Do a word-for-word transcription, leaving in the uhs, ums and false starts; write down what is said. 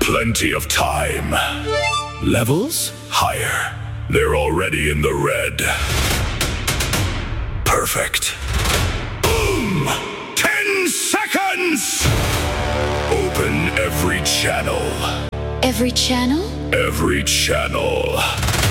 Plenty of time. Levels higher. They're already in the red. Perfect. Boom! Ten seconds! Open every channel. Every channel? Every channel.